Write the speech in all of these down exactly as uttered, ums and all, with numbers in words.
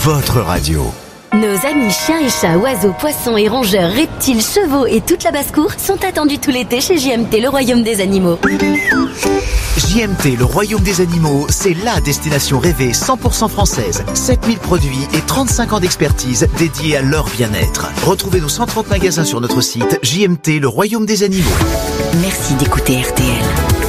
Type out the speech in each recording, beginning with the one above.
votre radio. Nos amis chiens et chats, oiseaux, poissons et rongeurs, reptiles, chevaux et toute la basse-cour sont attendus tout l'été chez J M T, le royaume des animaux. J M T, le royaume des animaux, c'est la destination rêvée cent pour cent française. sept mille produits et trente-cinq ans d'expertise dédiés à leur bien-être. Retrouvez nos cent trente magasins sur notre site J M T, le royaume des animaux. Merci d'écouter R T L.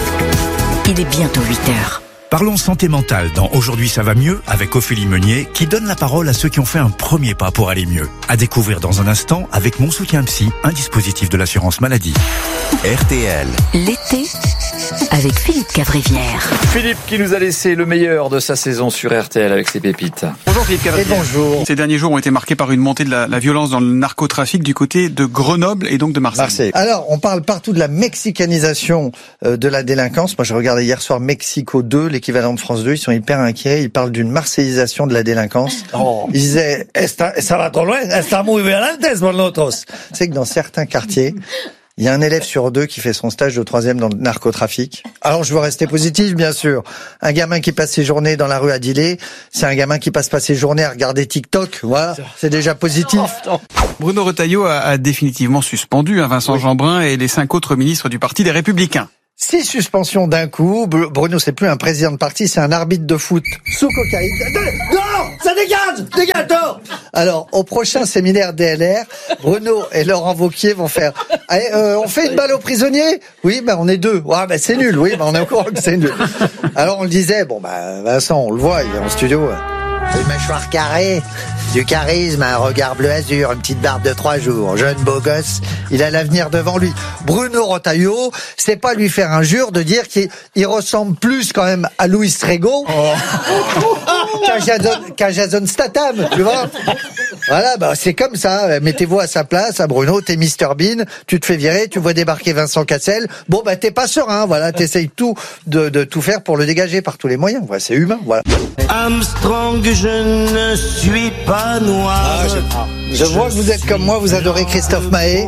Il est bientôt huit heures. Parlons santé mentale dans Aujourd'hui ça va mieux avec Ophélie Meunier qui donne la parole à ceux qui ont fait un premier pas pour aller mieux. À découvrir dans un instant avec Mon Soutien Psy, un dispositif de l'assurance maladie. R T L. L'été avec Philippe Cavrivière. Philippe qui nous a laissé le meilleur de sa saison sur R T L avec ses pépites. Bonjour Philippe Cavrivière. Et bonjour. Ces derniers jours ont été marqués par une montée de la, la violence dans le narcotrafic du côté de Grenoble et donc de Marseille. Marseille. Alors, on parle partout de la mexicanisation euh, de la délinquance. Moi, j'ai regardé hier soir Mexico deux, l'équivalent de France deux. Ils sont hyper inquiets. Ils parlent d'une marseillisation de la délinquance. Oh. Ils disaient, ça va trop loin, está muy violentes por nosotros. C'est que dans certains quartiers, il y a un élève sur deux qui fait son stage de troisième dans le narcotrafic. Alors, je veux rester positif, bien sûr. Un gamin qui passe ses journées dans la rue à dealer, c'est un gamin qui passe pas ses journées à regarder TikTok. Voilà, c'est déjà positif. Bruno Retailleau a, a définitivement suspendu hein, Vincent oui. Jeanbrun et les cinq autres ministres du Parti des Républicains. Six suspensions d'un coup. Bruno, c'est plus un président de parti, c'est un arbitre de foot sous cocaïne. Dehors, ça dégage, dégage, dehors. Alors, au prochain séminaire D L R, Bruno et Laurent Wauquiez vont faire. Allez, euh, on fait une balle aux prisonniers. Oui, ben on est deux. Ouais, ben c'est nul. Oui, ben on est au courant que c'est nul. Alors on le disait. Bon, ben Vincent, on le voit, il est en studio. Une mâchoire carrée, du charisme, un regard bleu azur, une petite barbe de trois jours, jeune beau gosse, il a l'avenir devant lui. Bruno Retailleau, c'est pas lui faire injure de dire qu'il il ressemble plus quand même à Louis Trego oh. qu'à, Jason, qu'à Jason Statham, tu vois. Voilà, bah c'est comme ça. Mettez-vous à sa place, à Bruno, t'es mister Bean, tu te fais virer, tu vois débarquer Vincent Cassel. Bon bah t'es pas serein, voilà, t'essayes tout de, de tout faire pour le dégager par tous les moyens. Voilà, c'est humain, voilà. Armstrong, je ne suis pas noir. Ah, je, je vois que vous êtes comme moi, vous adorez Christophe Maé.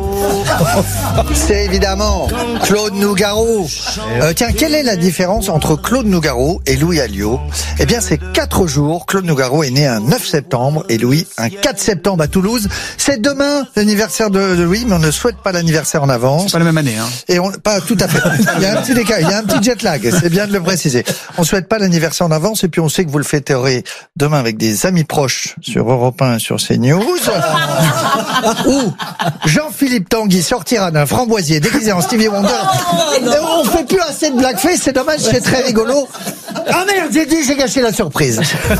C'est évidemment Claude Nougaro. Euh, tiens, quelle est la différence entre Claude Nougaro et Louis Alliot ? Eh bien, c'est quatre jours. Claude Nougaro est né un neuf septembre et Louis un quatre septembre à Toulouse. C'est demain l'anniversaire de, de Louis, mais on ne souhaite pas l'anniversaire en avance. C'est pas la même année, hein. Et on, pas tout à fait. Il y a un petit décalage, il y a un petit jet lag. C'est bien de le préciser. On souhaite pas l'anniversaire en avance et puis on sait que vous le fêterez demain avec des amis proches sur Europe un, sur CNews. Où Jean-Philippe Tanguy sortira d'un framboisier déguisé en Stevie Wonder. On fait plus assez de blackface, c'est dommage, c'est très rigolo. Ah merde, j'ai dit, j'ai gâché la surprise.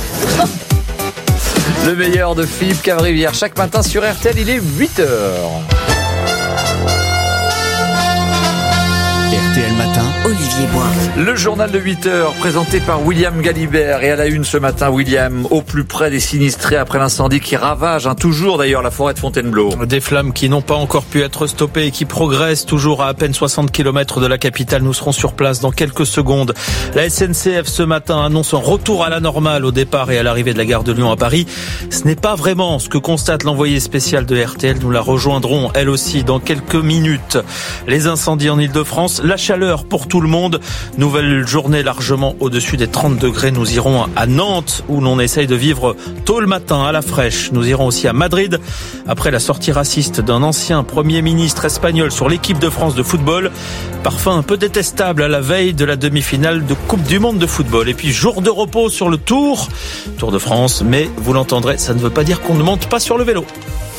Le meilleur de Philippe Cavrivière chaque matin sur R T L, il est huit heures. R T L Matin, Olivier Bois. Le journal de huit heures présenté par William Galibert. Et à la une ce matin, William, au plus près des sinistrés après l'incendie qui ravage, hein, toujours d'ailleurs, la forêt de Fontainebleau. Des flammes qui n'ont pas encore pu être stoppées et qui progressent toujours à à peine soixante kilomètres de la capitale. Nous serons sur place dans quelques secondes. La S N C F ce matin annonce un retour à la normale au départ et à l'arrivée de la gare de Lyon à Paris. Ce n'est pas vraiment ce que constate l'envoyé spécial de R T L. Nous la rejoindrons, elle aussi, dans quelques minutes. Les incendies en Ile-de-France, la chaleur pour tout le monde. Nouvelle journée largement au-dessus des trente degrés. Nous irons à Nantes où l'on essaye de vivre tôt le matin à la fraîche. Nous irons aussi à Madrid après la sortie raciste d'un ancien Premier ministre espagnol sur l'équipe de France de football. Parfum un peu détestable à la veille de la demi-finale de Coupe du Monde de football. Et puis jour de repos sur le Tour, Tour de France. Mais vous l'entendrez, ça ne veut pas dire qu'on ne monte pas sur le vélo.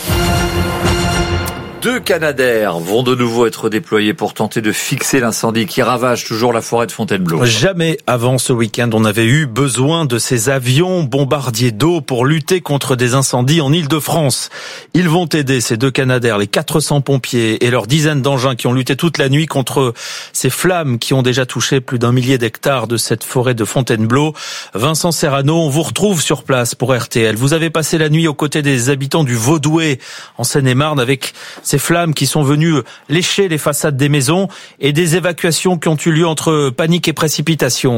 Deux Canadair vont de nouveau être déployés pour tenter de fixer l'incendie qui ravage toujours la forêt de Fontainebleau. Jamais avant ce week-end on avait eu besoin de ces avions bombardiers d'eau pour lutter contre des incendies en Île-de-France. Ils vont aider ces deux Canadair, les quatre cents pompiers et leurs dizaines d'engins qui ont lutté toute la nuit contre ces flammes qui ont déjà touché plus d'un millier d'hectares de cette forêt de Fontainebleau. Vincent Serrano, on vous retrouve sur place pour R T L. Vous avez passé la nuit aux côtés des habitants du Vaudouet en Seine-et-Marne avec ces flammes qui sont venues lécher les façades des maisons et des évacuations qui ont eu lieu entre panique et précipitation.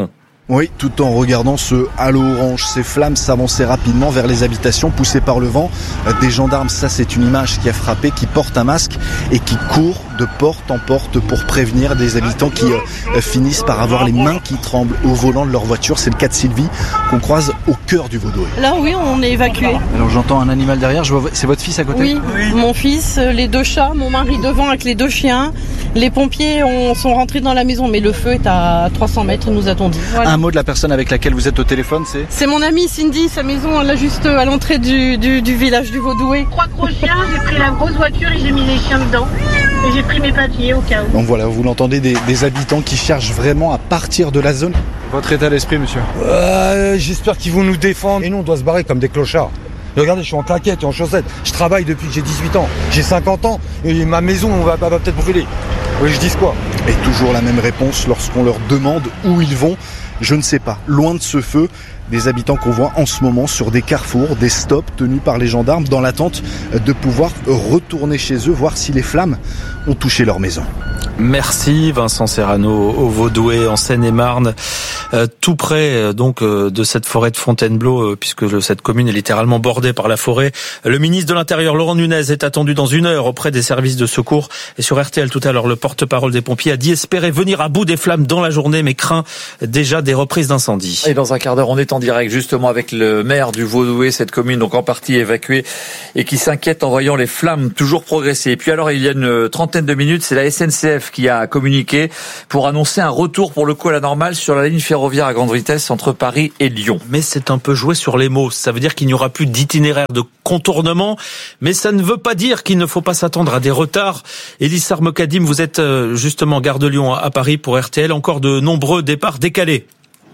Oui, tout en regardant ce halo orange. Ces flammes s'avançaient rapidement vers les habitations, poussées par le vent. Des gendarmes, ça c'est une image qui a frappé, qui portent un masque et qui courent de porte en porte pour prévenir des habitants qui euh, finissent par avoir les mains qui tremblent au volant de leur voiture. C'est le cas de Sylvie qu'on croise au cœur du Vaudoué. Là oui, on est évacué. Alors j'entends un animal derrière, je vois, c'est votre fils à côté ? Oui, oui, mon fils, les deux chats, mon mari devant avec les deux chiens. Les pompiers ont, sont rentrés dans la maison, mais le feu est à trois cents mètres, nous a-t-on dit. Voilà. Un mot de la personne avec laquelle vous êtes au téléphone, c'est ? C'est mon amie Cindy, sa maison là juste à l'entrée du, du, du village du Vaudoué. Trois gros chiens, j'ai pris la grosse voiture et j'ai mis les chiens dedans. Et j'ai pris mes papiers au cas où. Donc voilà, vous l'entendez, des, des habitants qui cherchent vraiment à partir de la zone. Votre état d'esprit, monsieur ? euh, J'espère qu'ils vont nous défendre. Et nous, on doit se barrer comme des clochards. Et regardez, je suis en claquettes et en chaussettes. Je travaille depuis que j'ai dix-huit ans. J'ai cinquante ans. Et ma maison, on va, va, va peut-être brûler. Oui, je dis quoi ? Et toujours la même réponse lorsqu'on leur demande où ils vont. Je ne sais pas. Loin de ce feu, des habitants qu'on voit en ce moment sur des carrefours, des stops tenus par les gendarmes dans l'attente de pouvoir retourner chez eux, voir si les flammes ont touché leur maison. Merci Vincent Serrano au Vaudoué en Seine-et-Marne, euh, tout près euh, donc euh, de cette forêt de Fontainebleau, euh, puisque le, cette commune est littéralement bordée par la forêt. Le ministre de l'Intérieur Laurent Nunez est attendu dans une heure auprès des services de secours. Et sur R T L tout à l'heure, le porte-parole des pompiers a dit espérer venir à bout des flammes dans la journée, mais craint déjà des reprises d'incendie. Et dans un quart d'heure, on est en direct justement avec le maire du Vaudoué, cette commune donc en partie évacuée et qui s'inquiète en voyant les flammes toujours progresser. Et puis alors il y a une trentaine de minutes, c'est la S N C F qui a communiqué pour annoncer un retour pour le coup à la normale sur la ligne ferroviaire à grande vitesse entre Paris et Lyon. Mais c'est un peu joué sur les mots. Ça veut dire qu'il n'y aura plus d'itinéraire de contournement, mais ça ne veut pas dire qu'il ne faut pas s'attendre à des retards. Elissa Armokadim, vous êtes justement gare de Lyon à Paris pour R T L. Encore de nombreux départs décalés.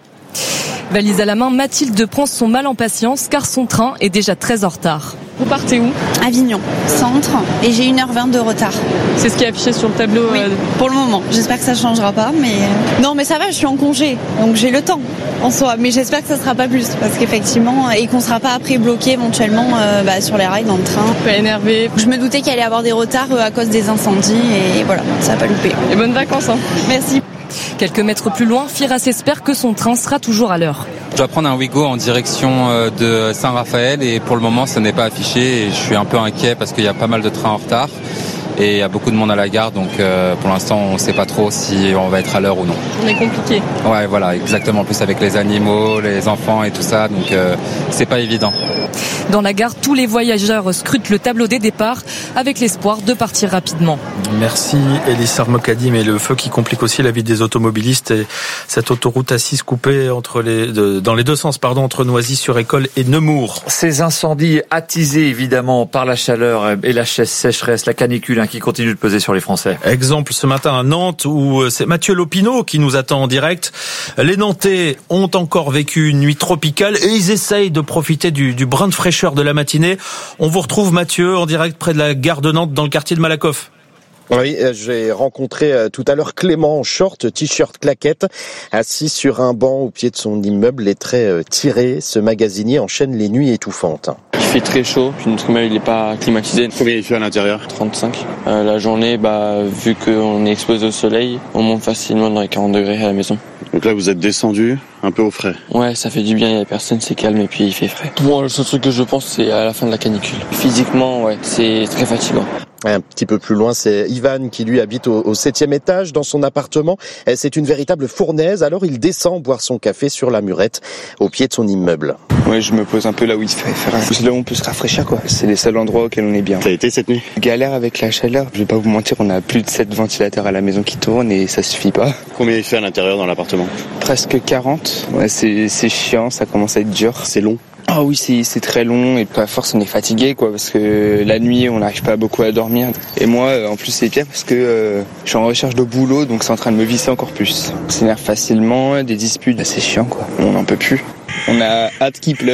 Valise à la main, Mathilde prend son mal en patience car son train est déjà très en retard. Vous partez où ? Avignon, centre, et j'ai une heure vingt de retard. C'est ce qui est affiché sur le tableau ? Oui, euh... pour le moment. J'espère que ça changera pas, mais... Non, mais ça va, je suis en congé, donc j'ai le temps en soi. Mais j'espère que ça sera pas plus, parce qu'effectivement, et qu'on sera pas après bloqué éventuellement euh, bah, sur les rails dans le train. Un peu énervé. Je me doutais qu'il allait y avoir des retards euh, à cause des incendies, et voilà, ça va pas louper. Et bonnes vacances, hein. Merci. Quelques mètres plus loin, Firas espère que son train sera toujours à l'heure. Je dois prendre un Ouigo en direction de Saint-Raphaël et pour le moment ce n'est pas affiché et je suis un peu inquiet parce qu'il y a pas mal de trains en retard et il y a beaucoup de monde à la gare donc euh, pour l'instant on ne sait pas trop si on va être à l'heure ou non. On est compliqué. Ouais voilà, exactement, en plus avec les animaux, les enfants et tout ça donc euh, c'est pas évident. Dans la gare, tous les voyageurs scrutent le tableau des départs avec l'espoir de partir rapidement. Merci Elissa Armokadim. Et le feu qui complique aussi la vie des automobilistes et cette autoroute A six coupée entre les, de, dans les deux sens pardon, entre Noisy-sur-École et Nemours. Ces incendies attisés évidemment par la chaleur et la sécheresse, la canicule hein, qui continue de peser sur les Français. Exemple ce matin à Nantes où c'est Mathieu Lopineau qui nous attend en direct. Les Nantais ont encore vécu une nuit tropicale et ils essayent de profiter du, du brin de fraîcheur de la matinée. On vous retrouve Mathieu en direct près de la gare de Nantes dans le quartier de Malakoff. Oui, j'ai rencontré tout à l'heure Clément en short, t-shirt, claquette, assis sur un banc au pied de son immeuble, les traits tirés. Ce magasinier enchaîne les nuits étouffantes. Il fait très chaud, puis notre immeuble il n'est pas climatisé. Combien il fait à l'intérieur ? trente-cinq. Euh, la journée, bah, vu qu'on est exposé au soleil, on monte facilement dans les quarante degrés à la maison. Donc là vous êtes descendu un peu au frais. Ouais, ça fait du bien, il n'y a personne, c'est calme et puis il fait frais. Bon, le seul truc que je pense c'est à la fin de la canicule. Physiquement, ouais, c'est très fatigant. Un petit peu plus loin, c'est Ivan qui lui habite au, au septième étage dans son appartement. C'est une véritable fournaise, alors il descend boire son café sur la murette au pied de son immeuble. Ouais, je me pose un peu là où il fait faire. C'est là où on peut se rafraîchir quoi. C'est les seuls endroits auxquels on est bien. Ça a été cette nuit ? Galère avec la chaleur. Je vais pas vous mentir, on a plus de sept ventilateurs à la maison qui tournent et ça suffit pas. Combien il fait à l'intérieur dans l'appartement ? Presque quarante. Ouais, c'est c'est chiant, ça commence à être dur. C'est long. Ah oui, c'est c'est très long et à force on est fatigué quoi parce que la nuit on n'arrive pas beaucoup à dormir. Et moi en plus c'est pire parce que euh, je suis en recherche de boulot donc c'est en train de me visser encore plus. On s'énerve facilement, des disputes, c'est chiant quoi. On n'en peut plus. On a hâte qu'il pleuve.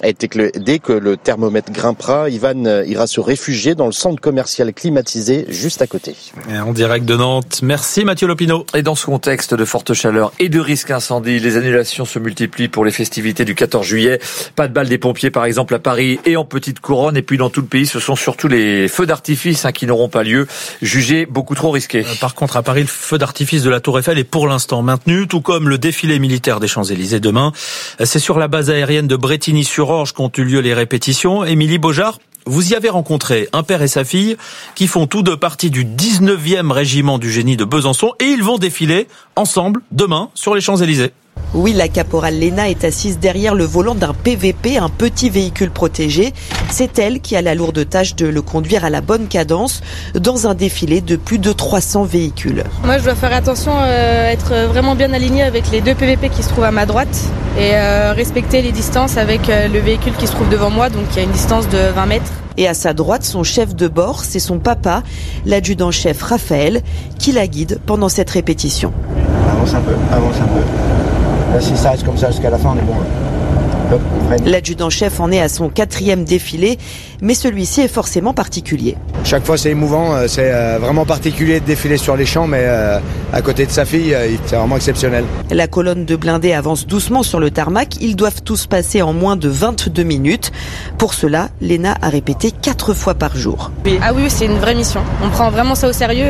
Et dès que le thermomètre grimpera, Ivan ira se réfugier dans le centre commercial climatisé juste à côté. Et en direct de Nantes. Merci Mathieu Lopineau. Et dans ce contexte de forte chaleur et de risque incendie, les annulations se multiplient pour les festivités du quatorze juillet. Pas de bal des pompiers par exemple à Paris et en Petite Couronne. Et puis dans tout le pays, ce sont surtout les feux d'artifice hein, qui n'auront pas lieu, jugés beaucoup trop risqués. Euh, par contre, à Paris, le feu d'artifice de la Tour Eiffel est pour l'instant maintenu, tout comme le défilé militaire des Champs-Élysées demain. C'est sur la base aérienne de Brétigny-sur-Orge qu'ont eu lieu les répétitions. Émilie Beaujard, vous y avez rencontré un père et sa fille qui font tous deux partie du dix-neuvième régiment du génie de Besançon et ils vont défiler ensemble demain sur les Champs-Élysées. Oui, la caporale Léna est assise derrière le volant d'un P V P, un petit véhicule protégé. C'est elle qui a la lourde tâche de le conduire à la bonne cadence dans un défilé de plus de trois cents véhicules. Moi, je dois faire attention, euh, être vraiment bien aligné avec les deux P V P qui se trouvent à ma droite et euh, respecter les distances avec euh, le véhicule qui se trouve devant moi, donc il y a une distance de vingt mètres. Et à sa droite, son chef de bord, c'est son papa, l'adjudant-chef Raphaël, qui la guide pendant cette répétition. Avance un peu, avance un peu. Là, si ça reste comme ça jusqu'à la fin, on est bon. Hop, l'adjudant-chef en est à son quatrième défilé, mais celui-ci est forcément particulier. Chaque fois, c'est émouvant. C'est vraiment particulier de défiler sur les champs, mais à côté de sa fille, c'est vraiment exceptionnel. La colonne de blindés avance doucement sur le tarmac. Ils doivent tous passer en moins de vingt-deux minutes. Pour cela, Léna a répété quatre fois par jour. Ah oui, c'est une vraie mission. On prend vraiment ça au sérieux.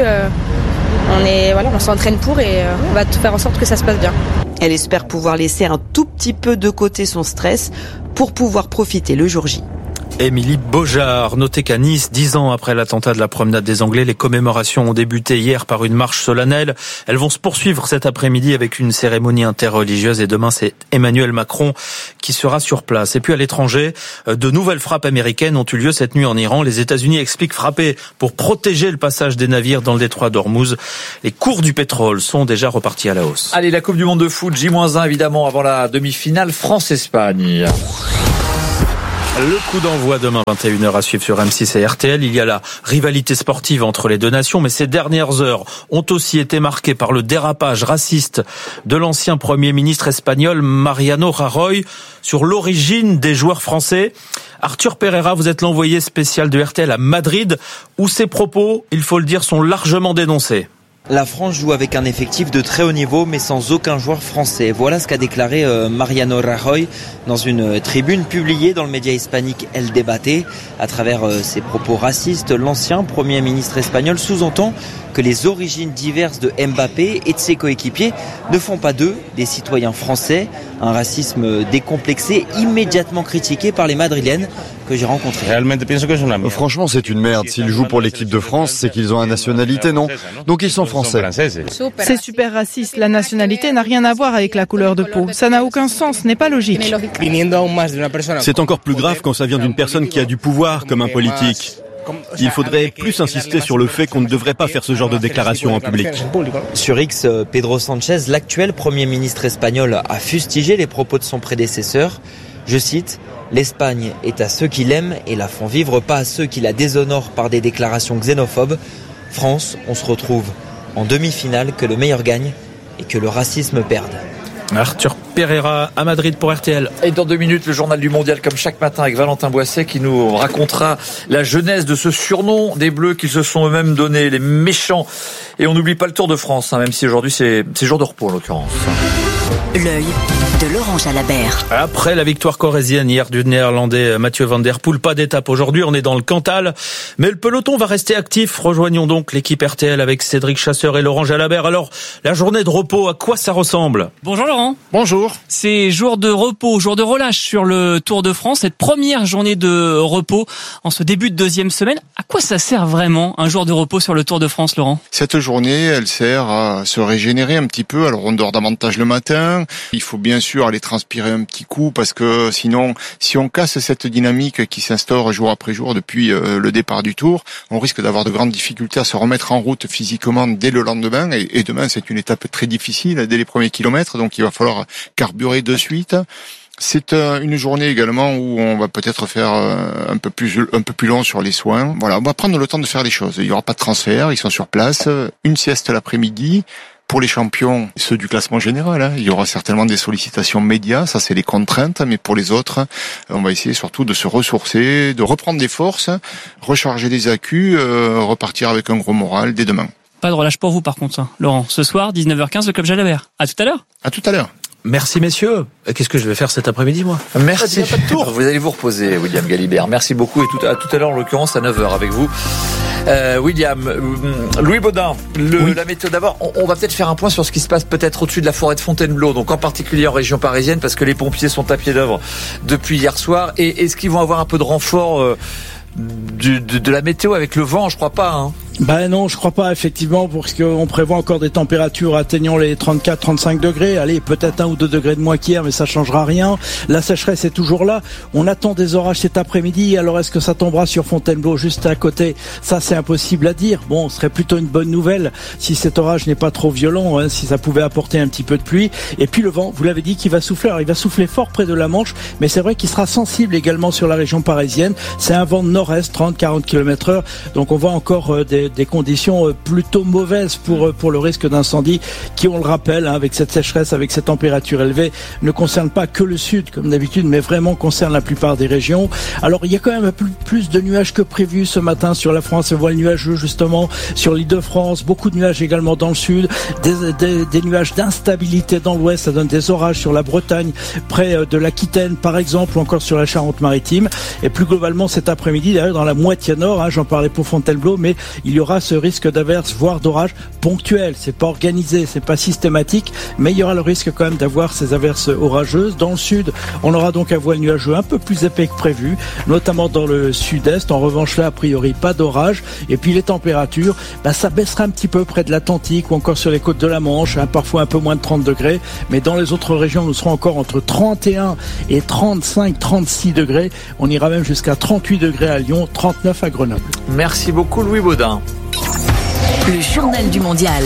On est, voilà, on s'entraîne pour et on va tout faire en sorte que ça se passe bien. Elle espère pouvoir laisser un tout petit peu de côté son stress pour pouvoir profiter le jour J. Émilie Beaujard, notez qu'à Nice, dix ans après l'attentat de la promenade des Anglais, les commémorations ont débuté hier par une marche solennelle. Elles vont se poursuivre cet après-midi avec une cérémonie interreligieuse et demain c'est Emmanuel Macron qui sera sur place. Et puis à l'étranger, de nouvelles frappes américaines ont eu lieu cette nuit en Iran. Les États-Unis expliquent frapper pour protéger le passage des navires dans le détroit d'Ormuz. Les cours du pétrole sont déjà repartis à la hausse. Allez, la Coupe du Monde de foot, J moins un évidemment avant la demi-finale France-Espagne. Le coup d'envoi demain vingt et une heures à suivre sur M six et R T L. Il y a la rivalité sportive entre les deux nations, mais ces dernières heures ont aussi été marquées par le dérapage raciste de l'ancien Premier ministre espagnol Mariano Rajoy sur l'origine des joueurs français. Arthur Pereira, vous êtes l'envoyé spécial de R T L à Madrid, où ces propos, il faut le dire, sont largement dénoncés. La France joue avec un effectif de très haut niveau mais sans aucun joueur français. Voilà ce qu'a déclaré Mariano Rajoy dans une tribune publiée dans le média hispanique El Debate. À travers ses propos racistes, l'ancien Premier ministre espagnol sous-entend que les origines diverses de Mbappé et de ses coéquipiers ne font pas d'eux des citoyens français. Un racisme décomplexé, immédiatement critiqué par les Madrilènes que j'ai rencontrés. Franchement, c'est une merde. S'ils jouent pour l'équipe de France, c'est qu'ils ont la nationalité, non? Donc ils sont français. C'est super raciste. La nationalité n'a rien à voir avec la couleur de peau. Ça n'a aucun sens, ce n'est pas logique. C'est encore plus grave quand ça vient d'une personne qui a du pouvoir, comme un politique. Il faudrait plus insister sur le fait qu'on ne devrait pas faire ce genre de déclaration en public. Sur X, Pedro Sánchez, l'actuel Premier ministre espagnol, a fustigé les propos de son prédécesseur. Je cite, « L'Espagne est à ceux qui l'aiment et la font vivre, pas à ceux qui la déshonorent par des déclarations xénophobes. France, on se retrouve en demi-finale, que le meilleur gagne et que le racisme perde. » Arthur Pereira à Madrid pour R T L. Et dans deux minutes, le journal du mondial comme chaque matin avec Valentin Boisset qui nous racontera la genèse de ce surnom des Bleus qu'ils se sont eux-mêmes donné, les méchants. Et on n'oublie pas le Tour de France, hein, même si aujourd'hui c'est, c'est jour de repos en l'occurrence. L'œil de Laurent Jalabert. Après la victoire corrézienne hier du Néerlandais Mathieu Van Der Poel, pas d'étape aujourd'hui, on est dans le Cantal, mais le peloton va rester actif. Rejoignons donc l'équipe R T L avec Cédric Chasseur et Laurent Jalabert. Alors, la journée de repos, à quoi ça ressemble? Bonjour Laurent. Bonjour. C'est jour de repos, jour de relâche sur le Tour de France, cette première journée de repos en ce début de deuxième semaine. À quoi ça sert vraiment un jour de repos sur le Tour de France, Laurent? Cette journée, elle sert à se régénérer un petit peu. Alors on dort davantage le matin. Il faut bien sûr aller transpirer un petit coup parce que sinon, si on casse cette dynamique qui s'instaure jour après jour depuis euh, le départ du Tour, on risque d'avoir de grandes difficultés à se remettre en route physiquement dès le lendemain. Et, et demain, c'est une étape très difficile dès les premiers kilomètres, donc il va falloir carburer de suite. C'est une journée également où on va peut-être faire un peu plus un peu plus long sur les soins. Voilà, on va prendre le temps de faire les choses. Il y aura pas de transfert, ils sont sur place. Une sieste l'après-midi. Pour les champions, ceux du classement général, hein, il y aura certainement des sollicitations médias, ça c'est les contraintes, mais pour les autres, on va essayer surtout de se ressourcer, de reprendre des forces, recharger des accus, euh, repartir avec un gros moral dès demain. Pas de relâche pour vous par contre, hein. Laurent. Ce soir, dix-neuf heures quinze, le Club Jalabert. À tout à l'heure. À tout à l'heure. Merci messieurs. Qu'est-ce que je vais faire cet après-midi moi ? Merci. Vous allez vous reposer, William Galibert. Merci beaucoup et tout à, tout à l'heure en l'occurrence à neuf heures avec vous. Euh, William, euh, Louis Baudin, le, oui. la météo d'abord, on, on va peut-être faire un point sur ce qui se passe peut-être au-dessus de la forêt de Fontainebleau, donc en particulier en région parisienne, parce que les pompiers sont à pied d'œuvre depuis hier soir. Et est-ce qu'ils vont avoir un peu de renfort euh, du, de, de la météo avec le vent ? Je crois pas, hein. Ben non, je crois pas effectivement, parce qu'on prévoit encore des températures atteignant les trente-quatre à trente-cinq degrés. Allez, peut-être un ou deux degrés de moins qu'hier, mais ça changera rien. La sécheresse est toujours là. On attend des orages cet après-midi. Alors est-ce que ça tombera sur Fontainebleau juste à côté ? Ça, c'est impossible à dire. Bon, ce serait plutôt une bonne nouvelle si cet orage n'est pas trop violent, hein, si ça pouvait apporter un petit peu de pluie. Et puis le vent, vous l'avez dit, qu'il va souffler. Alors il va souffler fort près de la Manche, mais c'est vrai qu'il sera sensible également sur la région parisienne. C'est un vent de nord-est, trente à quarante kilomètres heure. Donc on voit encore euh, des des conditions plutôt mauvaises pour pour le risque d'incendie qui, on le rappelle, hein, avec cette sécheresse, avec ces températures élevées, ne concerne pas que le sud comme d'habitude, mais vraiment concerne la plupart des régions. Alors il y a quand même plus, plus de nuages que prévu ce matin sur la France, le voile nuageux justement sur l'Île-de-France, beaucoup de nuages également dans le sud, des, des, des nuages d'instabilité dans l'ouest, ça donne des orages sur la Bretagne, près de l'Aquitaine par exemple, ou encore sur la Charente-Maritime. Et plus globalement cet après-midi, d'ailleurs dans la moitié nord, hein, j'en parlais pour Fontainebleau, mais il y aura ce risque d'averse, voire d'orage ponctuel. C'est pas organisé, c'est pas systématique, mais il y aura le risque quand même d'avoir ces averses orageuses. Dans le sud, on aura donc un voile nuageux un peu plus épais que prévu, notamment dans le sud-est. En revanche, là, a priori, pas d'orage. Et puis les températures, bah, ça baissera un petit peu près de l'Atlantique ou encore sur les côtes de la Manche, hein, parfois un peu moins de trente degrés. Mais dans les autres régions, nous serons encore entre trente et un et trente-cinq, trente-six degrés. On ira même jusqu'à trente-huit degrés à Lyon, trente-neuf à Grenoble. Merci beaucoup, Louis Baudin. Le journal du mondial.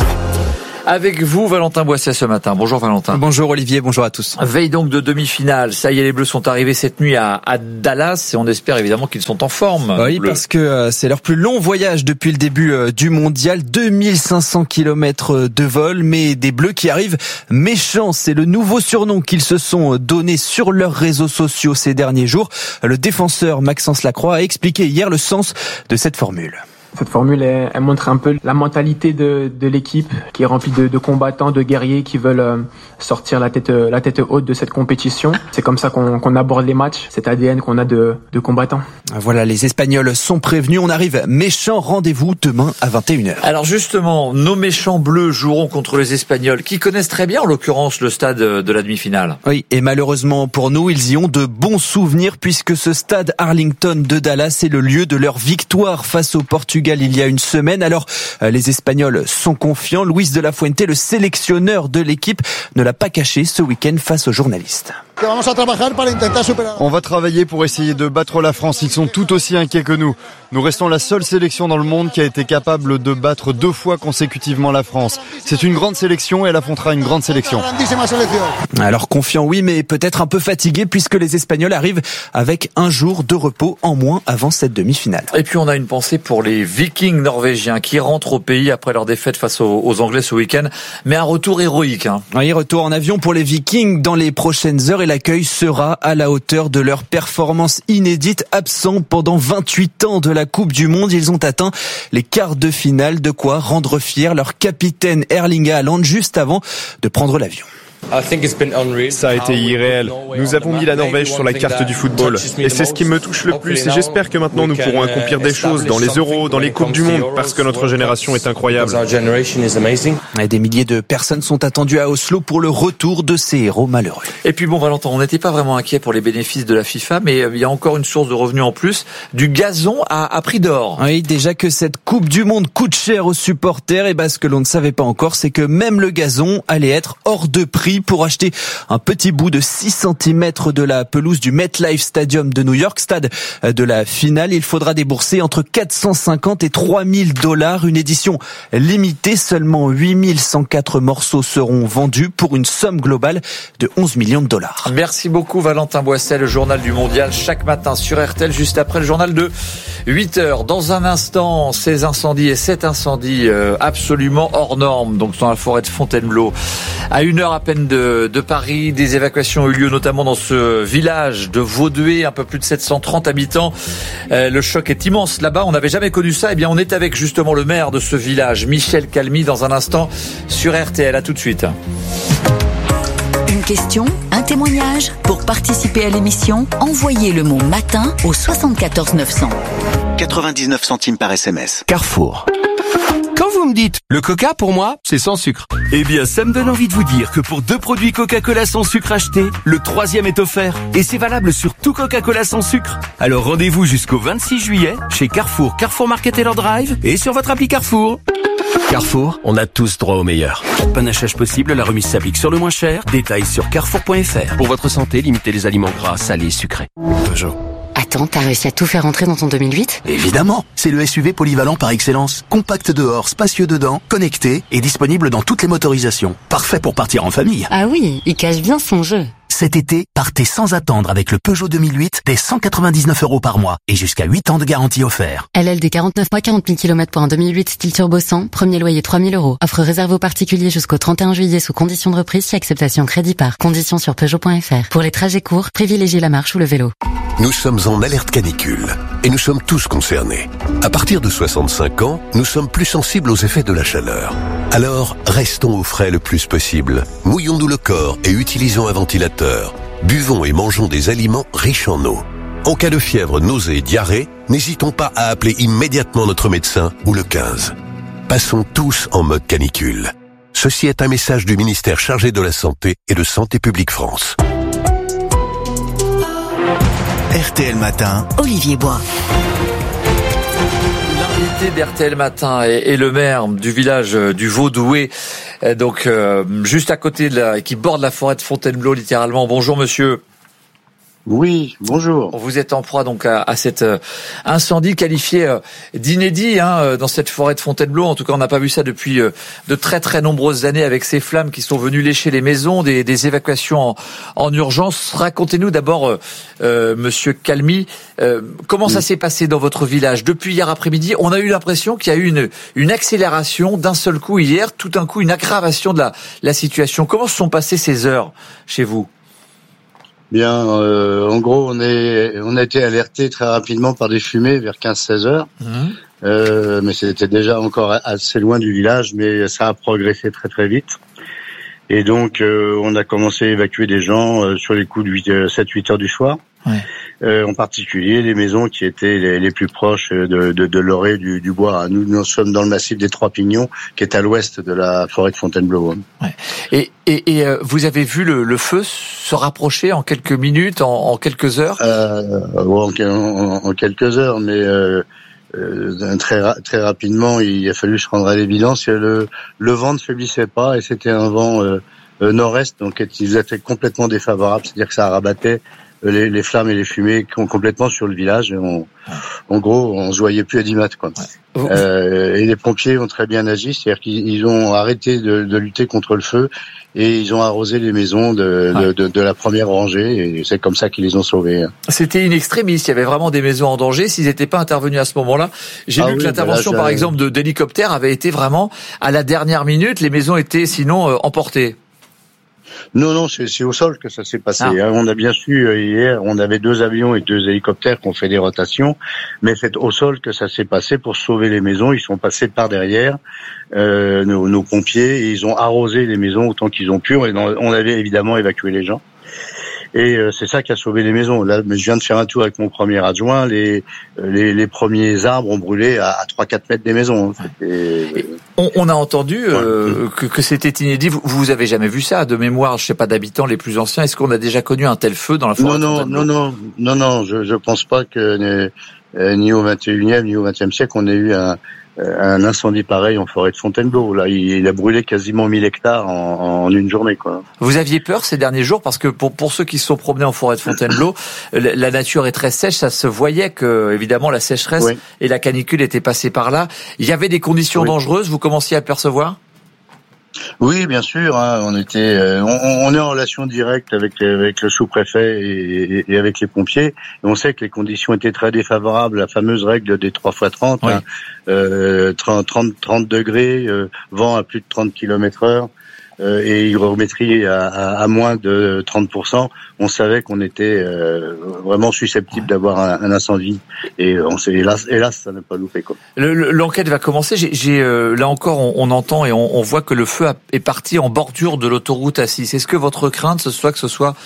Avec vous, Valentin Boisset, ce matin. Bonjour Valentin. Bonjour Olivier, bonjour à tous. Veille donc de demi-finale. Ça y est, les Bleus sont arrivés cette nuit à, à Dallas et on espère évidemment qu'ils sont en forme. Oui, Bleus. Parce que euh, c'est leur plus long voyage depuis le début euh, du mondial. deux mille cinq cents kilomètres de vol, mais des Bleus qui arrivent méchants. C'est le nouveau surnom qu'ils se sont donné sur leurs réseaux sociaux ces derniers jours. Le défenseur Maxence Lacroix a expliqué hier le sens de cette formule. Cette formule, elle, elle montre un peu la mentalité de, de l'équipe qui est remplie de, de combattants, de guerriers qui veulent euh, sortir la tête, la tête haute de cette compétition. C'est comme ça qu'on, qu'on aborde les matchs, cet A D N qu'on a de, de combattants. Voilà, les Espagnols sont prévenus. On arrive méchants. Rendez-vous demain à vingt et une heures. Alors justement, nos méchants bleus joueront contre les Espagnols qui connaissent très bien, en l'occurrence, le stade de la demi-finale. Oui, et malheureusement pour nous, ils y ont de bons souvenirs puisque ce stade Arlington de Dallas est le lieu de leur victoire face au Portugal il y a une semaine. Alors, les Espagnols sont confiants. Luis de la Fuente, le sélectionneur de l'équipe, ne l'a pas caché ce week-end face aux journalistes. On va travailler pour essayer de battre la France. Ils sont tout aussi inquiets que nous. Nous restons la seule sélection dans le monde qui a été capable de battre deux fois consécutivement la France. C'est une grande sélection et elle affrontera une grande sélection. Alors confiant oui, mais peut-être un peu fatigué puisque les Espagnols arrivent avec un jour de repos en moins avant cette demi-finale. Et puis on a une pensée pour les Vikings norvégiens qui rentrent au pays après leur défaite face aux, aux Anglais ce week-end. Mais un retour héroïque. Hein. Oui, retour en avion pour les Vikings dans les prochaines heures et l'accueil sera à la hauteur de leur performance inédite. Absents pendant vingt-huit ans de la Coupe du Monde, ils ont atteint les quarts de finale, de quoi rendre fier leur capitaine Erling Haaland juste avant de prendre l'avion. Ça a été irréel. Nous avons mis la Norvège sur la carte du football. Et c'est ce qui me touche le plus. Et j'espère que maintenant nous pourrons accomplir des choses dans les Euros, dans les Coupes du Monde, parce que notre génération est incroyable. Et des milliers de personnes sont attendues à Oslo pour le retour de ces héros malheureux. Et puis bon, Valentin, on n'était pas vraiment inquiet pour les bénéfices de la FIFA, mais il y a encore une source de revenus en plus, du gazon à, à prix d'or. Oui, déjà que cette Coupe du Monde coûte cher aux supporters, et ben ce que l'on ne savait pas encore, c'est que même le gazon allait être hors de prix prix pour acheter un petit bout de six centimètres de la pelouse du MetLife Stadium de New York, stade de la finale. Il faudra débourser entre quatre cent cinquante et trois mille dollars. Une édition limitée, seulement huit mille cent quatre morceaux seront vendus pour une somme globale de onze millions de dollars. Merci beaucoup Valentin Boisset, le journal du mondial chaque matin sur R T L, juste après le journal de huit heures. Dans un instant, ces incendies et cet incendie euh, absolument hors norme, donc dans la forêt de Fontainebleau, à une heure à peine de, de Paris. Des évacuations ont eu lieu notamment dans ce village de Vaudué, un peu plus de sept cent trente habitants. Euh, le choc est immense là-bas, on n'avait jamais connu ça. Eh bien, on est avec justement le maire de ce village, Michel Calmy, dans un instant sur R T L. À tout de suite. Une question, un témoignage. Pour participer à l'émission, envoyez le mot matin au soixante-quatorze neuf cents. quatre-vingt-dix-neuf centimes par S M S. Carrefour. Quand vous me dites le Coca, pour moi, c'est sans sucre. Eh bien, ça me donne envie de vous dire que pour deux produits Coca-Cola sans sucre achetés, le troisième est offert. Et c'est valable sur tout Coca-Cola sans sucre. Alors rendez-vous jusqu'au vingt-six juillet chez Carrefour, Carrefour Market Taylor Drive et sur votre appli Carrefour. Carrefour, on a tous droit au meilleur. Panachage possible, la remise s'applique sur le moins cher. Détails sur carrefour point f r. Pour votre santé, limitez les aliments gras, salés, sucrés. Peugeot. Attends, t'as réussi à tout faire entrer dans ton deux mille huit ? Évidemment, c'est le S U V polyvalent par excellence. Compact dehors, spacieux dedans, connecté et disponible dans toutes les motorisations. Parfait pour partir en famille. Ah oui, il cache bien son jeu. Cet été, partez sans attendre avec le Peugeot deux mille huit dès cent quatre-vingt-dix-neuf euros par mois et jusqu'à huit ans de garantie offert. L L D quarante-neuf mois, quarante mille kilomètres pour un deux mille huit style turbo cent, premier loyer trois mille euros. Offre réservée aux particuliers jusqu'au trente et un juillet sous condition de reprise si acceptation crédit par. Conditions sur Peugeot point f r. Pour les trajets courts, privilégiez la marche ou le vélo. Nous sommes en alerte canicule et nous sommes tous concernés. À partir de soixante-cinq ans, nous sommes plus sensibles aux effets de la chaleur. Alors, restons au frais le plus possible. Mouillons-nous le corps et utilisons un ventilateur. Buvons et mangeons des aliments riches en eau. En cas de fièvre, nausée, diarrhée, n'hésitons pas à appeler immédiatement notre médecin ou le quinze. Passons tous en mode canicule. Ceci est un message du ministère chargé de la Santé et de Santé publique France. R T L Matin, Olivier Bois. L'invité d'R T L Matin est, est le maire du village du Vaudué, donc euh, juste à côté de la, qui borde la forêt de Fontainebleau littéralement. Bonjour monsieur. Oui, bonjour. Vous êtes en proie donc à, à cet euh, incendie qualifié euh, d'inédit hein, dans cette forêt de Fontainebleau. En tout cas, on n'a pas vu ça depuis euh, de très très nombreuses années avec ces flammes qui sont venues lécher les maisons, des, des évacuations en, en urgence. Racontez-nous d'abord, euh, euh, Monsieur Calmy, euh, comment oui. ça s'est passé dans votre village depuis hier après-midi. On a eu l'impression qu'il y a eu une, une accélération d'un seul coup hier, tout d'un coup une aggravation de la, la situation. Comment se sont passées ces heures chez vous ? Bien, euh, en gros, on est, on a été alerté très rapidement par des fumées vers quinze seize heures. Mmh. Euh, mais c'était déjà encore assez loin du village, mais ça a progressé très très vite. Et donc, euh, on a commencé à évacuer des gens euh, sur les coups de sept huit heures du soir. Ouais. Euh, en particulier les maisons qui étaient les, les plus proches de, de, de l'orée du, du bois. Nous, nous sommes dans le massif des Trois Pignons, qui est à l'ouest de la forêt de Fontainebleau. Ouais. Et, et, et euh, vous avez vu le, le feu se rapprocher en quelques minutes, en, en quelques heures euh, en, en, en quelques heures, mais euh, euh, très, très rapidement, il a fallu se rendre à l'évidence que le, le vent ne faiblissait pas et c'était un vent euh, euh, nord-est, donc il était complètement défavorable, c'est-à-dire que ça rabattait Les, les flammes et les fumées complètement sur le village. Et on, en gros, on se voyait plus à dix mètres, quoi. Ouais. Euh, et les pompiers ont très bien agi, c'est-à-dire qu'ils ont arrêté de, de lutter contre le feu et ils ont arrosé les maisons de, ouais. de, de, de la première rangée et c'est comme ça qu'ils les ont sauvés. C'était in extremis, il y avait vraiment des maisons en danger. S'ils n'étaient pas intervenus à ce moment-là, j'ai ah vu oui, que l'intervention, bah là, par exemple, de, d'hélicoptères avait été vraiment à la dernière minute. Les maisons étaient sinon euh, emportées. Non, non, c'est, c'est au sol que ça s'est passé. Ah. On a bien su, hier, on avait deux avions et deux hélicoptères qui ont fait des rotations, mais c'est au sol que ça s'est passé pour sauver les maisons. Ils sont passés par derrière, euh, nos, nos pompiers, et ils ont arrosé les maisons autant qu'ils ont pu. On avait évidemment évacué les gens. Et euh, c'est ça qui a sauvé les maisons. Là, je viens de faire un tour avec mon premier adjoint. Les les, les premiers arbres ont brûlé à, à trois quatre mètres des maisons. Et, on, on a entendu euh, que, que c'était inédit. Vous, vous avez jamais vu ça de mémoire? Je sais pas, d'habitants les plus anciens. Est-ce qu'on a déjà connu un tel feu dans la forêt? Non, non, non, non, non, non. Je je pense pas que euh, ni au vingt et unième ni au vingtième siècle on a eu un, un incendie pareil en forêt de Fontainebleau. Là, il, il a brûlé quasiment mille hectares en, en une journée, quoi. Vous aviez peur ces derniers jours parce que pour pour ceux qui se sont promenés en forêt de Fontainebleau, la, la nature est très sèche, ça se voyait que évidemment la sécheresse oui. et la canicule étaient passées par là. Il y avait des conditions oui. dangereuses, vous commenciez à percevoir ? Oui, bien sûr. Hein, on était, euh, on, on est en relation directe avec avec le sous-préfet et, et, et avec les pompiers. Et on sait que les conditions étaient très défavorables. La fameuse règle des trois fois trente, oui. hein, euh, trente, trente degrés, euh, vent à plus de trente kilomètres heure. Euh, et hygrométrie à, à, à moins de trente pour cent, on savait qu'on était euh, vraiment susceptible d'avoir un, un incendie. Et on s'est, hélas, hélas, ça n'a pas loupé, quoi. Le, le, l'enquête va commencer. J'ai, j'ai euh, là encore, on, on entend et on, on voit que le feu a, est parti en bordure de l'autoroute A six. Est-ce que votre crainte, ce soit que ce soit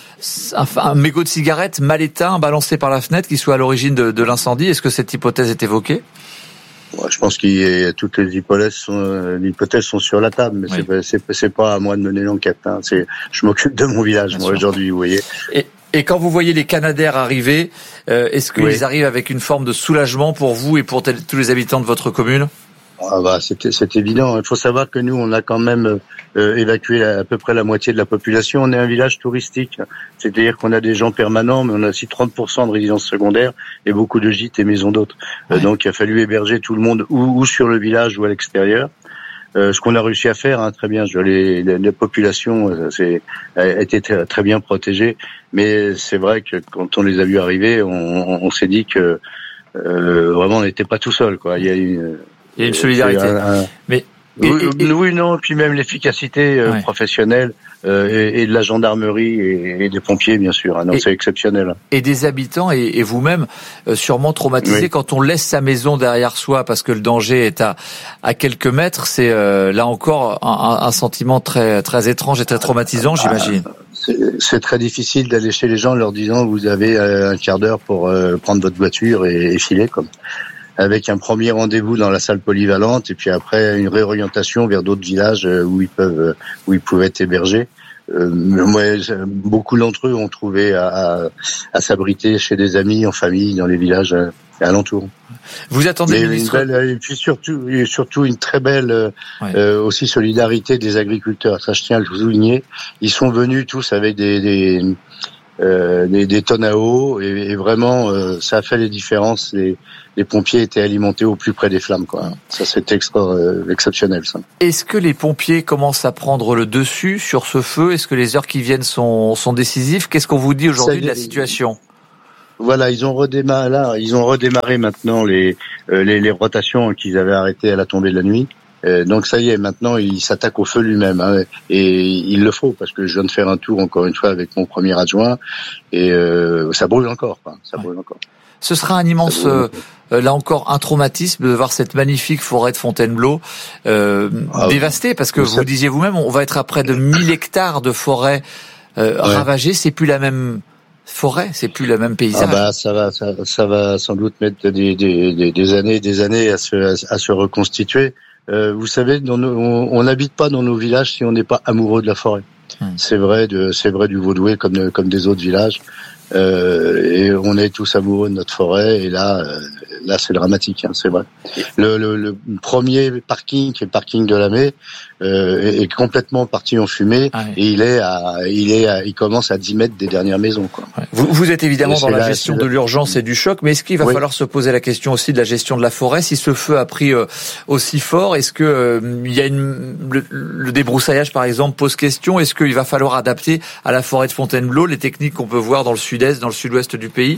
un, un mégot de cigarette mal éteint, balancé par la fenêtre, qui soit à l'origine de, de l'incendie ? Est-ce que cette hypothèse est évoquée ? Ouais, je pense que toutes les hypothèses sont, les hypothèses sont sur la table, mais oui. c'est, c'est, c'est pas à moi de mener l'enquête. Hein. C'est, je m'occupe de mon village, Bien moi, sûr. aujourd'hui, vous voyez. Et, et quand vous voyez les Canadair arriver, euh, est-ce qu'ils oui. arrivent avec une forme de soulagement pour vous et pour t- tous les habitants de votre commune ? Ah bah, c'est, c'est évident. Il faut savoir que nous, on a quand même euh, évacué à peu près la moitié de la population. On est un village touristique, c'est-à-dire qu'on a des gens permanents, mais on a aussi trente pour cent de résidences secondaires et beaucoup de gîtes et maisons d'hôtes. Ouais. Euh, donc, il a fallu héberger tout le monde ou, ou sur le village ou à l'extérieur. Euh, ce qu'on a réussi à faire, hein, très bien. Je, les, les, les populations, euh, c'est, a été très, très bien protégées, mais c'est vrai que quand on les a vus arriver, on, on, on s'est dit que euh, vraiment, on n'était pas tout seul, quoi. Il y a une Il y a une solidarité. Un, un... Mais oui, et, et... oui, non, puis même l'efficacité euh, ouais. professionnelle euh, et, et de la gendarmerie et, et des pompiers, bien sûr. Hein, non, et, c'est exceptionnel. Et des habitants et, et vous-même, euh, sûrement traumatisés oui. quand on laisse sa maison derrière soi parce que le danger est à à quelques mètres. C'est euh, là encore un, un sentiment très très étrange et très traumatisant, j'imagine. Ah, c'est, c'est très difficile d'aller chez les gens en leur disant vous avez un quart d'heure pour euh, prendre votre voiture et, et filer, comme. Avec un premier rendez-vous dans la salle polyvalente et puis après une réorientation vers d'autres villages où ils peuvent, où ils pouvaient être hébergés. Euh, moi, beaucoup d'entre eux ont trouvé à, à, à s'abriter chez des amis, en famille, dans les villages alentours. Vous attendez une ministre... belle, et puis surtout, et surtout une très belle ouais. euh, aussi solidarité des agriculteurs. Ça, je tiens à le souligner. Ils sont venus tous avec des, des Euh, des, des tonnes à eau et, et vraiment euh, ça a fait les différences. Les, les pompiers étaient alimentés au plus près des flammes, quoi. Ça, c'était extra, euh, exceptionnel, ça. Est-ce que les pompiers commencent à prendre le dessus sur ce feu ? Est-ce que les heures qui viennent sont, sont décisives ? Qu'est-ce qu'on vous dit aujourd'hui ça, de la situation ? Voilà, ils ont redémarré là, ils ont redémarré maintenant les euh, les, les rotations qu'ils avaient arrêtées à la tombée de la nuit. Euh, donc ça y est, maintenant il s'attaque au feu lui-même, hein, et il le faut parce que je viens de faire un tour encore une fois avec mon premier adjoint et euh, ça brûle encore, quoi. Ça ouais. brûle encore. Ce sera un immense, euh, là encore, un traumatisme de voir cette magnifique forêt de Fontainebleau euh, ah, dévastée, parce que vous ça... disiez vous-même, on va être à près de mille hectares de forêt euh, ouais. ravagée. C'est plus la même forêt, c'est plus le même paysage. Ah bah ça va, ça, ça va sans doute mettre des, des, des, des années, des années à se, à, à se reconstituer. Euh, vous savez, dans nos, on n'habite pas dans nos villages si on n'est pas amoureux de la forêt. Mmh. C'est vrai, de, c'est vrai du Vaudouais comme comme des autres villages. Euh, et on est tous amoureux de notre forêt. Et là, euh, là, c'est dramatique, hein, c'est vrai. Le, le, le premier parking, qui est le parking de la Mai, euh, est, est complètement parti en fumée. Ah oui. Et il est à, il est, à, il commence à dix mètres des dernières maisons, quoi. Ouais. Vous, vous êtes évidemment dans la là, gestion de l'urgence et du choc, mais est-ce qu'il va oui. falloir se poser la question aussi de la gestion de la forêt? Si ce feu a pris euh, aussi fort, est-ce que euh, il y a une, le, le débroussaillage, par exemple, pose question? Est-ce qu'il va falloir adapter à la forêt de Fontainebleau les techniques qu'on peut voir dans le sud-est, dans le sud-ouest du pays?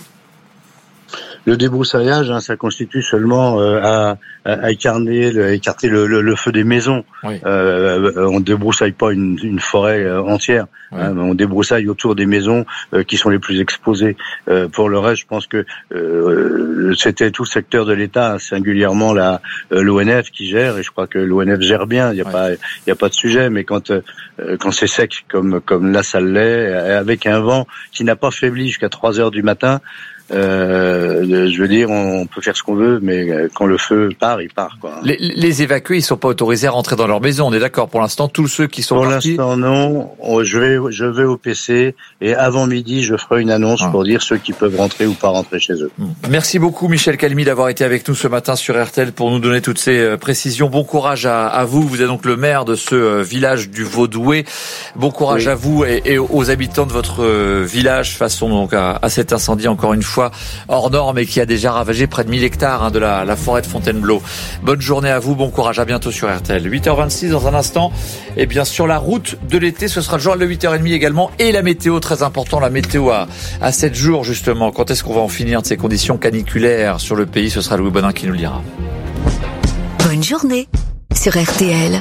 Le débroussaillage, hein, ça constitue seulement euh, à, à écarner, le, à écarter le, le, le feu des maisons. Oui. Euh, on débroussaille pas une, une forêt euh, entière. Oui. Hein, on débroussaille autour des maisons euh, qui sont les plus exposées. Euh, pour le reste, je pense que euh, c'était tout le secteur de l'État, hein, singulièrement la euh, l'O N F qui gère. Et je crois que l'O N F gère bien. Il y a oui. pas, il y a pas de sujet. Mais quand euh, quand c'est sec comme comme là ça l'est, avec un vent qui n'a pas faibli jusqu'à trois heures du matin. Euh, je veux dire, on peut faire ce qu'on veut, mais quand le feu part, il part, quoi. Les, les évacués, ils sont pas autorisés à rentrer dans leur maison. On est d'accord. Pour l'instant, tous ceux qui sont pour partis. Pour l'instant, non. Je vais, je vais au P C et avant midi, je ferai une annonce ah. pour dire ceux qui peuvent rentrer ou pas rentrer chez eux. Merci beaucoup, Michel Calmy, d'avoir été avec nous ce matin sur R T L pour nous donner toutes ces précisions. Bon courage à, à vous. Vous êtes donc le maire de ce village du Vaudoué. Bon courage oui. à vous et, et aux habitants de votre village face donc à, à cet incendie encore une fois hors norme et qui a déjà ravagé près de mille hectares hein, de la, la forêt de Fontainebleau. Bonne journée à vous, bon courage, à bientôt sur R T L. huit heures vingt-six dans un instant. Et bien sur la route de l'été, ce sera le journal de huit heures trente également et la météo, très important, la météo à, à sept jours justement. Quand est-ce qu'on va en finir de ces conditions caniculaires sur le pays? Ce sera Louis Bonin qui nous le dira. Bonne journée sur R T L.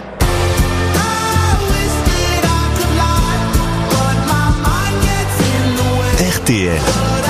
R T L,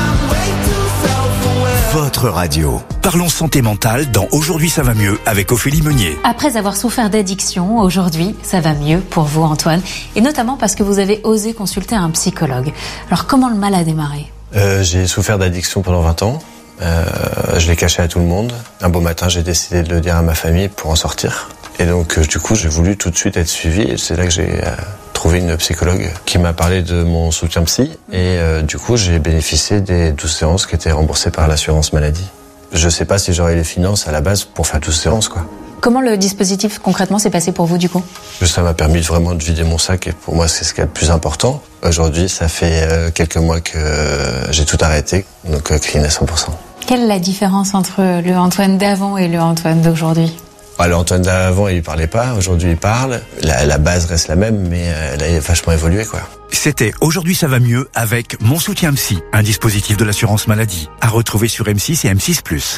votre radio. Parlons santé mentale dans Aujourd'hui ça va mieux avec Ophélie Meunier. Après avoir souffert d'addiction, aujourd'hui ça va mieux pour vous Antoine, et notamment parce que vous avez osé consulter un psychologue. Alors comment le mal a démarré? euh, J'ai souffert d'addiction pendant vingt ans, euh, je l'ai caché à tout le monde. Un beau matin j'ai décidé de le dire à ma famille pour en sortir. Et donc euh, du coup j'ai voulu tout de suite être suivi et c'est là que j'ai... Euh, trouvé une psychologue qui m'a parlé de mon soutien psy et euh, du coup j'ai bénéficié des douze séances qui étaient remboursées par l'assurance maladie. Je sais pas si j'aurais les finances à la base pour faire douze séances quoi. Comment le dispositif concrètement s'est passé pour vous du coup? Ça m'a permis vraiment de vider mon sac et pour moi c'est ce qui est le plus important. Aujourd'hui ça fait euh, quelques mois que euh, j'ai tout arrêté, donc euh, clean à cent pour cent. Quelle est la différence entre le Antoine d'avant et le Antoine d'aujourd'hui? Alors Antoine d'avant, il parlait pas, aujourd'hui il parle. La, la base reste la même, mais elle a vachement évolué, quoi. C'était Aujourd'hui ça va mieux avec Mon soutien psy, un dispositif de l'assurance maladie, à retrouver sur M six et M six plus.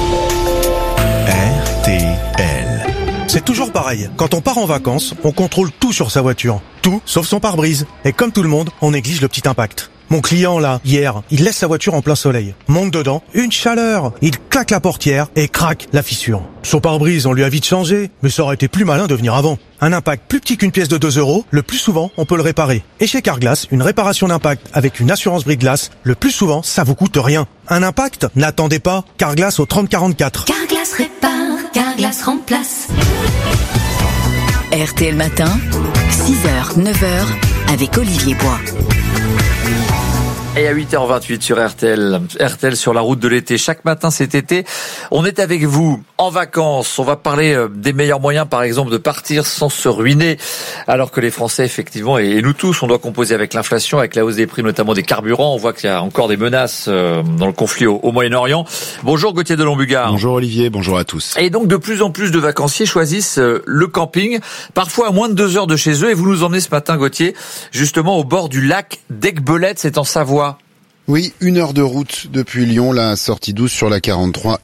R T L. C'est toujours pareil. Quand on part en vacances, on contrôle tout sur sa voiture. Tout, sauf son pare-brise. Et comme tout le monde, on néglige le petit impact. Mon client, là, hier, il laisse sa voiture en plein soleil. Monte dedans, une chaleur. Il claque la portière et craque la fissure. Son pare-brise, on lui a vite changé, mais ça aurait été plus malin de venir avant. Un impact plus petit qu'une pièce de deux euros, le plus souvent, on peut le réparer. Et chez Carglass, une réparation d'impact avec une assurance brise-glace, le plus souvent, ça vous coûte rien. Un impact? N'attendez pas. Carglass au trente quarante-quatre. Carglass répare, Carglass remplace. R T L Matin, six heures, neuf heures, avec Olivier Bois. Et à huit heures vingt-huit sur R T L, R T L sur la route de l'été. Chaque matin cet été, on est avec vous en vacances. On va parler des meilleurs moyens, par exemple, de partir sans se ruiner. Alors que les Français, effectivement, et nous tous, on doit composer avec l'inflation, avec la hausse des prix, notamment des carburants. On voit qu'il y a encore des menaces dans le conflit au, au Moyen-Orient. Bonjour Gauthier de Lombugard. Bonjour Olivier, bonjour à tous. Et donc de plus en plus de vacanciers choisissent le camping, parfois à moins de deux heures de chez eux. Et vous nous emmenez ce matin, Gauthier, justement au bord du lac d'Aiguebelette, c'est en Savoie. Oui, une heure de route depuis Lyon, la sortie douce sur la quarante-trois